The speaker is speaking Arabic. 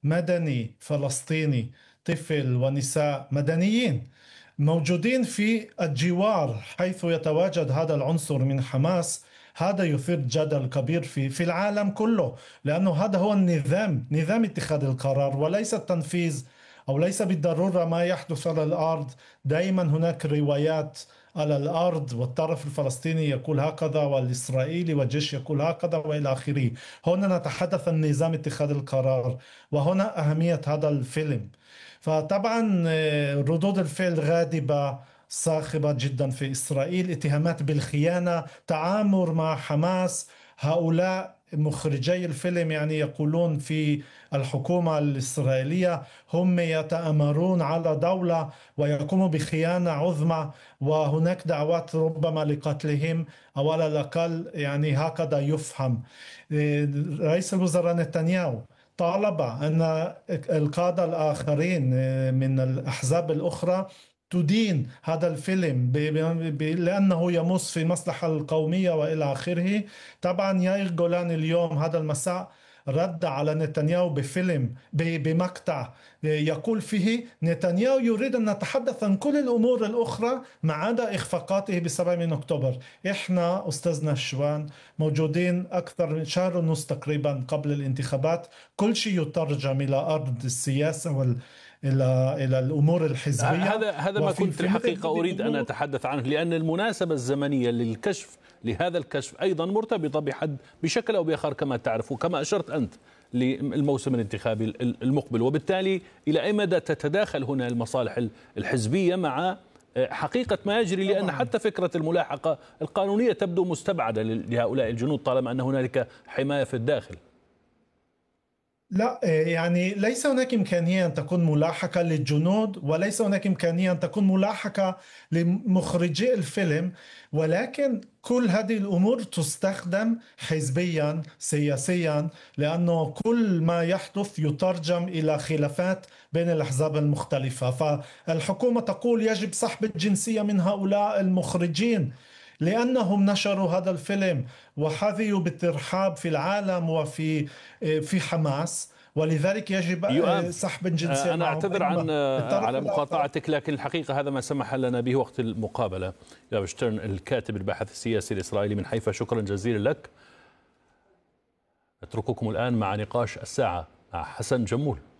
مدني فلسطيني، طفل ونساء مدنيين موجودين في الجوار حيث يتواجد هذا العنصر من حماس. هذا يثير جدل كبير في العالم كله، لأنه هذا هو النظام، نظام اتخاذ القرار وليس التنفيذ، أو ليس بالضرورة ما يحدث على الأرض. دائما هناك روايات على الأرض، والطرف الفلسطيني يقول هكذا والإسرائيلي والجيش يقول هكذا وإلى آخره. هنا نتحدث عن نظام اتخاذ القرار، وهنا أهمية هذا الفيلم. فطبعا ردود الفعل غاضبة صاخبة جدا في إسرائيل، اتهامات بالخيانة، تعامر مع حماس. هؤلاء مخرجي الفيلم يعني يقولون في الحكومة الإسرائيلية هم يتآمرون على دولة ويقوموا بخيانة عظمى، وهناك دعوات ربما لقتلهم، أو على الأقل يعني هكذا يفهم. رئيس الوزراء نتنياهو طالب أن القادة الآخرين من الأحزاب الأخرى تدين هذا الفيلم لأنه يمس في المصلحة القومية وإلى آخره. طبعا يائير جولان اليوم هذا المساء رد على نتنياهو بفيلم بمقطع يقول فيه نتنياهو يريد أن نتحدث عن كل الأمور الأخرى ما عدا إخفاقاته ب7 من أكتوبر. إحنا أستاذنا الشوان موجودين أكثر من شهر ونص تقريبا قبل الانتخابات، كل شيء يترجم إلى أرض السياسة إلى الأمور الحزبية. هذا ما كنت الحقيقة أريد أن أتحدث عنه، لأن المناسبة الزمنية لهذا الكشف أيضا مرتبطة بشكل أو بآخر كما تعرف، وكما أشرت أنت للموسم الانتخابي المقبل، وبالتالي إلى أي مدى تتداخل هنا المصالح الحزبية مع حقيقة ما يجري، لأن حتى فكرة الملاحقة القانونية تبدو مستبعدة لهؤلاء الجنود طالما أن هنالك حماية في الداخل. لا، يعني ليس هناك إمكانية أن تكون ملاحقة للجنود، وليس هناك إمكانية أن تكون ملاحقة لمخرجي الفيلم، ولكن كل هذه الأمور تستخدم حزبيا سياسيا، لأنه كل ما يحدث يترجم إلى خلافات بين الأحزاب المختلفة. فالحكومة تقول يجب سحب الجنسية من هؤلاء المخرجين لأنهم نشروا هذا الفيلم وحظيوا بالترحاب في العالم في حماس، ولذلك يجب سحب الجنسية. أنا أعتذر على مقاطعتك، لكن الحقيقة هذا ما سمح لنا به وقت المقابلة. يوآف شترن الكاتب الباحث السياسي الإسرائيلي من حيفا، شكرا جزيلا لك. أترككم الآن مع نقاش الساعة مع حسن جمول.